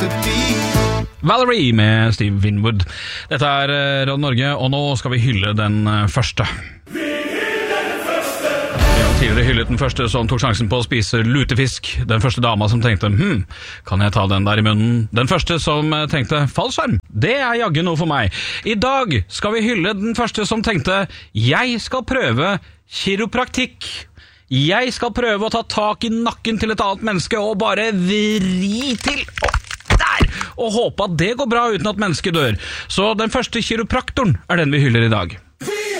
Valerie med Steve Winwood. Dette er Radio Norge, og nå skal vi hylle den første. Vi har tidligere hyllet den første som tok sjansen på å spise lutefisk. Den første dama som tenkte, kan jeg ta den der i munnen? Den første som tenkte, fallskjerm, det er jaggu noe for meg. I dag skal vi hylle den første som tenkte, jeg skal prøve kiropraktikk. Jeg skal prøve å ta tak i nakken til et annet menneske og bare vri til og håpe at det går bra uten at mennesket dør. Så den første kiropraktoren er den vi hyller i dag.